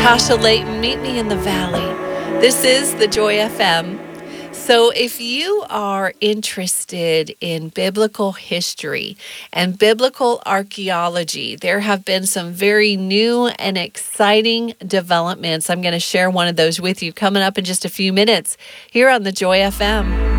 Tasha Layton. Meet me in the valley. This is the Joy FM. So if you are interested in biblical history and biblical archaeology, there have been some very new and exciting developments. I'm going to share one of those with you coming up in just a few minutes here on the Joy FM.